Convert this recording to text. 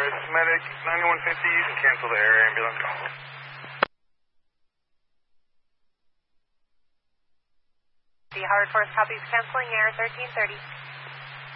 This is Medic 9150. You can cancel the air ambulance call. The Howard Force copies canceling air 1330.